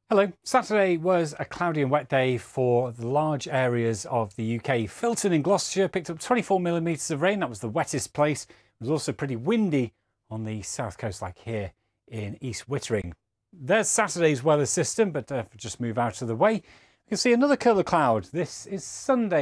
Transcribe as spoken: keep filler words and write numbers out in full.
Hello. Saturday was a cloudy and wet day for the large areas of the U K. Filton in Gloucestershire picked up twenty-four millimetres of rain. That was the wettest place. It was also pretty windy on the south coast, like here in East Wittering. There's Saturday's weather system, but uh, just move out of the way. You can see another curl of cloud. This is Sunday.